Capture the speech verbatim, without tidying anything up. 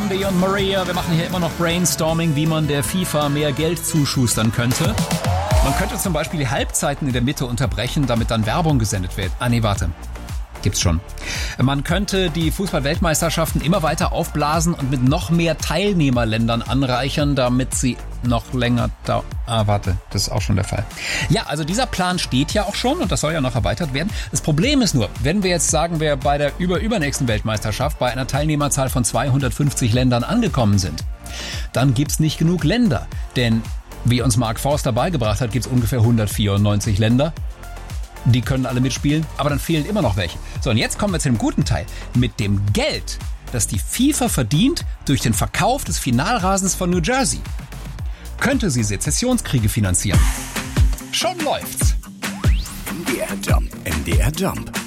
Andy und Maria, wir machen hier immer noch Brainstorming, wie man der FIFA mehr Geld zuschustern könnte. Man könnte zum Beispiel die Halbzeiten in der Mitte unterbrechen, damit dann Werbung gesendet wird. Ah nee, warte. Gibt's schon. Man könnte die Fußball-Weltmeisterschaften immer weiter aufblasen und mit noch mehr Teilnehmerländern anreichern, damit sie noch länger da... Ah, warte, das ist auch schon der Fall. Ja, also dieser Plan steht ja auch schon und das soll ja noch erweitert werden. Das Problem ist nur, wenn wir jetzt sagen, wir bei der über-übernächsten Weltmeisterschaft bei einer Teilnehmerzahl von zweihundertfünfzig Ländern angekommen sind, dann gibt's nicht genug Länder. Denn, wie uns Mark Forster beigebracht hat, gibt's ungefähr hundertvierundneunzig Länder. Die können alle mitspielen, aber dann fehlen immer noch welche. So, und jetzt kommen wir zu dem guten Teil. Mit dem Geld, das die FIFA verdient durch den Verkauf des Finalrasens von New Jersey, könnte sie Sezessionskriege finanzieren. Schon läuft's. M D R Jump, M D R Jump.